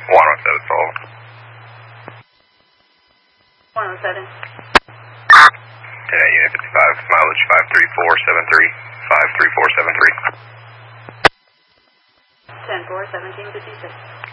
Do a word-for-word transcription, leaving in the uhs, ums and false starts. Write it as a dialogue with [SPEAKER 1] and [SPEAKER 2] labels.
[SPEAKER 1] one oh seven solved.
[SPEAKER 2] one oh seven.
[SPEAKER 1] Yeah, Unit fifty-five, mileage five three four seven three, five three four seven three.
[SPEAKER 2] ten four, seventeen fifty-six.